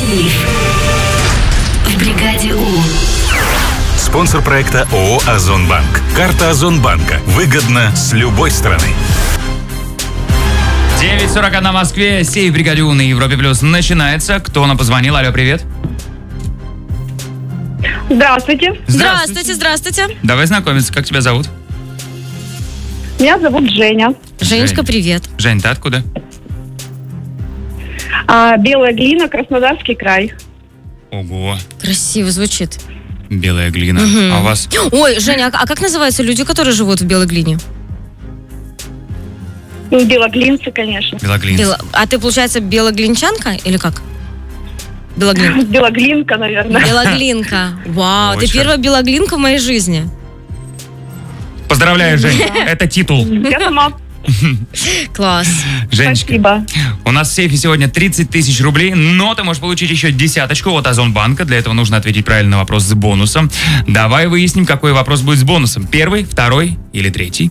Сейф в бригаде У. Спонсор проекта ООО «Озонбанк». Карта Озонбанка. Выгодно с любой стороны. 9:41 в Москве. Сейф в бригаде У на Европе Плюс начинается. Кто нам позвонил? Алло, привет. Здравствуйте. Здравствуйте. Давай знакомиться. Как тебя зовут? Меня зовут Женя. Женечка, привет. Жень, ты откуда? Белая Глина, Краснодарский край. Ого. Красиво звучит. Белая глина. Угу. А у вас? Ой, Женя, а как называются люди, которые живут в Белой Глине? Белоглинцы, конечно. Белоглинцы. А ты, получается, белоглинчанка или как? Белоглинка. Белоглинка, наверное. Белоглинка. Вау, Ой, ты чё? первая белоглинка в моей жизни. Поздравляю, Жень. Это титул. Я сама. Класс. Женечка, Спасибо. у нас в сейфе сегодня 30 тысяч рублей, но ты можешь получить еще 10 от Озонбанка. Для этого нужно ответить правильно на вопрос с бонусом. Давай выясним, какой вопрос будет с бонусом. Первый, второй или третий?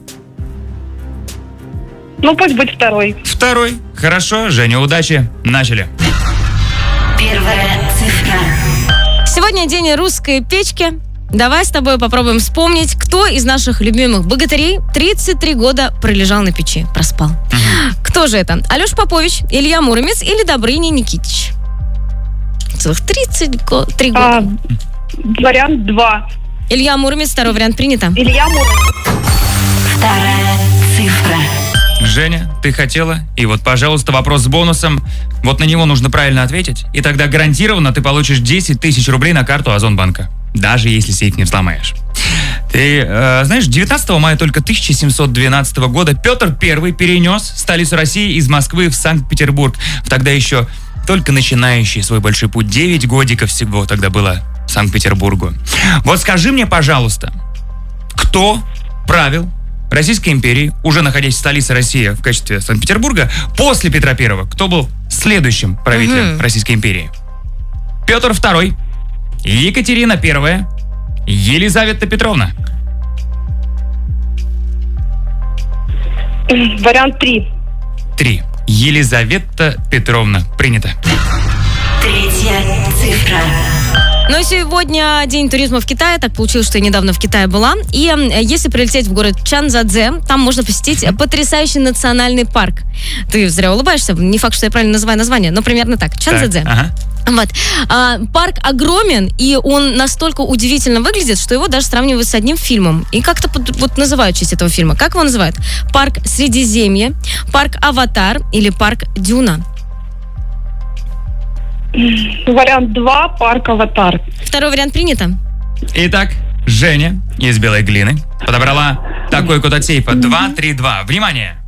Ну, пусть будет второй. Второй. Хорошо, Женя, удачи. Начали. Первая цифра. Сегодня день русской печки. Давай с тобой попробуем вспомнить, кто из наших любимых богатырей 33 года пролежал на печи, проспал. Кто же это? Алеша Попович, Илья Муромец или Добрыня Никитич? Целых 33 года. Вариант 2. Илья Муромец, второй вариант принято. Илья Муромец. Вторая цифра. Женя, ты хотела? И вот, пожалуйста, вопрос с бонусом. Вот на него нужно правильно ответить. И тогда гарантированно ты получишь 10 тысяч рублей на карту Озонбанка. Даже если сейф не взломаешь. Ты знаешь, 19 мая только 1712 года Петр I перенес столицу России из Москвы в Санкт-Петербург. Тогда еще только начинающий свой большой путь. 9 годиков всего тогда было Санкт-Петербургу. Вот скажи мне, пожалуйста, кто правил Российской империи, уже находясь в столице России в качестве Санкт-Петербурга, после Петра I? Кто был следующим правителем Российской империи? Петр II, Екатерина I, Елизавета Петровна. Вариант 3. 3. Елизавета Петровна. Принято. Третья цифра. Но сегодня день туризма в Китае. Так получилось, что я недавно в Китае была. И если прилететь в город Чанцзадзе, там можно посетить потрясающий национальный парк. Ты зря улыбаешься. Не факт, что я правильно называю название, но примерно так. Чанцзадзе. Ага. Вот. Парк огромен, и он настолько удивительно выглядит, что его даже сравнивают с одним фильмом. И как-то вот называют в честь этого фильма. Как его называют? Парк Средиземье, парк Аватар или парк Дюна? Вариант 2. Парк Аватар. Второй вариант принято. Итак, Женя из Белой Глины подобрала такой код от сейфа 232. Внимание!